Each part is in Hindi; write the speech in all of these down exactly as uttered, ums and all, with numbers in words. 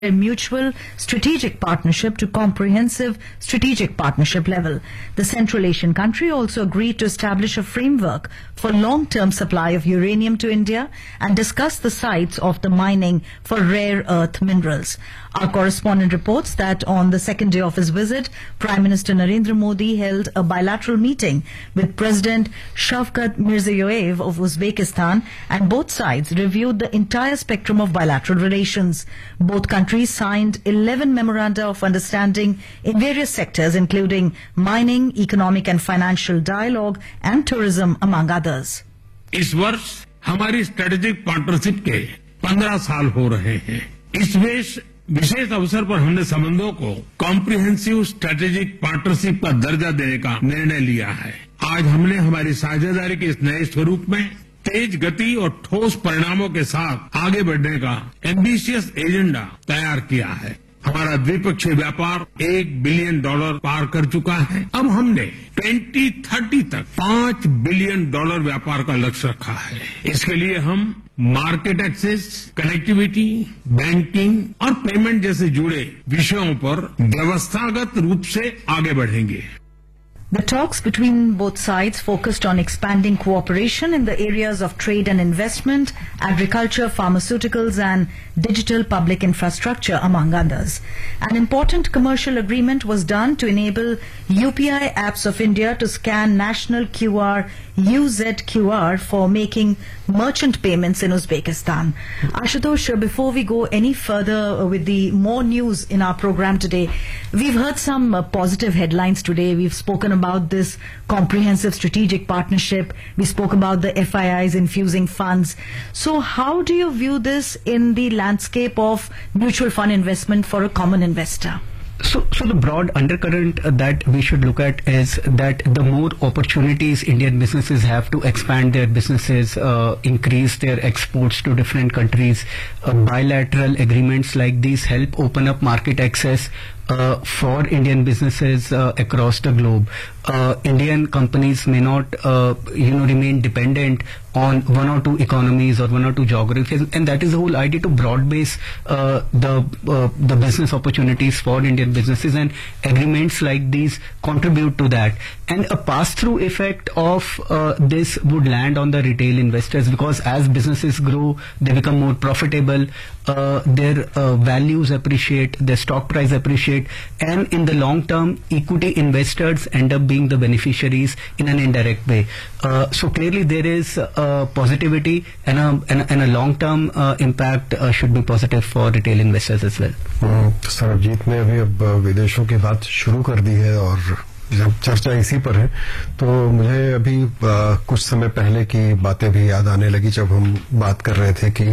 a mutual strategic partnership to comprehensive strategic partnership level. The Central Asian country also agreed to establish a framework for long-term supply of uranium to India and discuss the sites of the mining for rare earth minerals. Our correspondent reports that on the second day of his visit, Prime Minister Narendra Modi held a bilateral meeting with President Shavkat Mirziyoyev of Uzbekistan, and both sides reviewed the entire spectrum of bilateral relations. Both countries signed eleven memoranda of understanding in various sectors, including mining, economic and financial dialogue, and tourism, among others. इस वर्ष हमारी स्ट्रेटेजिक पार्टनरशिप के पंद्रह साल हो रहे हैं। इस वेश विशेष अवसर पर हमने संबंधों को कॉम्प्रिहेंसिव स्ट्रेटेजिक पार्टनरशिप का दर्जा देने का निर्णय लिया है। आज हमने हमारी साझेदारी के इस नए स्वरूप में तेज गति और ठोस परिणामों के साथ आगे बढ़ने का एम्बिशियस एजेंडा तैयार किया है। हमारा द्विपक्षीय व्यापार एक बिलियन डॉलर पार कर चुका है। अब हमने ट्वेंटी थर्टी तक पांच बिलियन डॉलर व्यापार का लक्ष्य रखा है। इसके लिए हम मार्केट एक्सेस, कनेक्टिविटी, बैंकिंग और पेमेंट जैसे जुड़े विषयों पर व्यवस्थागत रूप से आगे बढ़ेंगे। The talks between both sides focused on expanding cooperation in the areas of trade and investment, agriculture, pharmaceuticals and digital public infrastructure, among others. An important commercial agreement was done to enable U P I apps of India to scan national Q R U Z Q R for making merchant payments in Uzbekistan. Ashutosh, before we go any further with the more news in our program today, we've heard some uh, positive headlines today. We've spoken about this comprehensive strategic partnership. We spoke about the F I Is infusing funds. So how do you view this in the landscape of mutual fund investment for a common investor? So, so the broad undercurrent that we should look at is that the more opportunities Indian businesses have to expand their businesses, uh, increase their exports to different countries, uh, bilateral agreements like these help open up market access Uh, for Indian businesses uh, across the globe. Uh, Indian companies may not, uh, you know, remain dependent on one or two economies or one or two geographies, and that is the whole idea, to broad base uh, the uh, the business opportunities for Indian businesses, and agreements like these contribute to that. And a pass-through effect of uh, this would land on the retail investors, because as businesses grow, they become more profitable, uh, their uh, values appreciate, their stock price appreciate, and in the long term, equity investors end up being the beneficiaries in an indirect way. Uh, so clearly there is uh, positivity, and a, and, and a long term uh, impact uh, should be positive for retail investors as well. Sarabjit ने अभी अब विदेशों की बात शुरू कर दी है, और जब चर्चा इसी पर है तो मुझे अभी आ, कुछ समय पहले की बातें भी याद आने लगी, जब हम बात कर रहे थे कि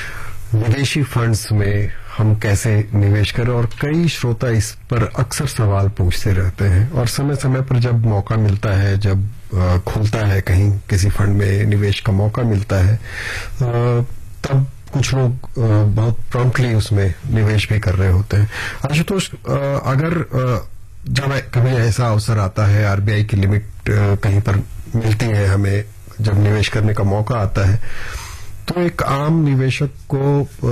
विदेशी फंड्स में हम कैसे निवेश करें, और कई श्रोता इस पर अक्सर सवाल पूछते रहते हैं, और समय समय पर जब मौका मिलता है, जब आ, खुलता है कहीं किसी फंड में निवेश का मौका मिलता है, आ, तब कुछ लोग बहुत प्रॉम्प्टली उसमें निवेश भी कर रहे होते हैं। आशुतोष, अगर आ, जब कभी ऐसा अवसर आता है, आरबीआई की लिमिट कहीं पर मिलती है हमें, जब निवेश करने का मौका आता है, तो एक आम निवेशक को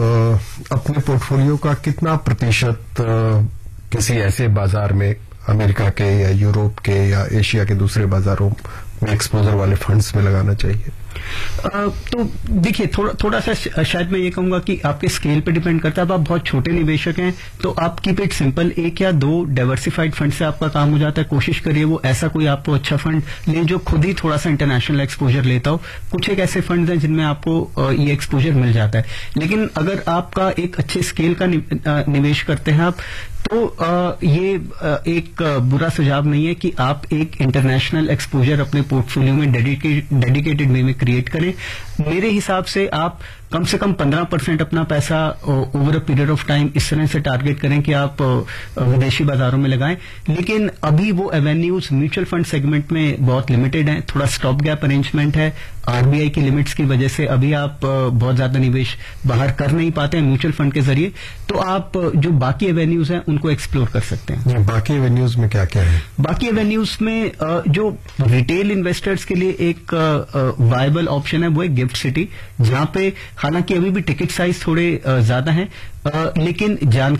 आ, अपने पोर्टफोलियो का कितना प्रतिशत किसी ऐसे बाजार में, अमेरिका के या यूरोप के या एशिया के दूसरे बाजारों में एक्सपोजर वाले फंड्स में लगाना चाहिए? Uh, तो देखिए, थोड़ा थोड़ा सा शायद मैं ये कहूंगा कि आपके स्केल पे डिपेंड करता है। अब आप बहुत छोटे निवेशक हैं तो आप कीप इट सिंपल, एक या दो डाइवर्सिफाइड फंड से आपका काम हो जाता है। कोशिश करिए वो ऐसा कोई आपको अच्छा फंड लें जो खुद ही थोड़ा सा इंटरनेशनल एक्सपोजर लेता हो। कुछ एक ऐसे फंड हैं जिनमें आपको ये एक्सपोजर मिल जाता है, लेकिन अगर आपका एक अच्छे स्केल का निवेश करते हैं आप, तो आ, ये आ, एक आ, बुरा सुझाव नहीं है कि आप एक इंटरनेशनल एक्सपोजर अपने पोर्टफोलियो में डेडिकेटेड वे में क्रिएट करें। मेरे हिसाब से आप कम से कम पंद्रह परसेंट अपना पैसा over a period of time इस तरह से टारगेट करें कि आप विदेशी बाजारों में लगाएं। लेकिन अभी वो एवेन्यूज म्यूचुअल फंड सेगमेंट में बहुत लिमिटेड हैं, थोड़ा स्टॉप गैप अरेंजमेंट है। आरबीआई की लिमिट्स की वजह से अभी आप बहुत ज्यादा निवेश बाहर कर नहीं पाते हैं म्यूचुअल फंड के जरिए, तो आप जो बाकी एवेन्यूज हैं उनको एक्सप्लोर कर सकते हैं। बाकी एवेन्यूज में क्या क्या है? बाकी एवेन्यूज में जो रिटेल इन्वेस्टर्स के लिए एक वायबल ऑप्शन है वो है गिफ्ट सिटी, जहां पे हालांकि अभी भी टिकट साइज थोड़े ज्यादा हैं, लेकिन जानकारी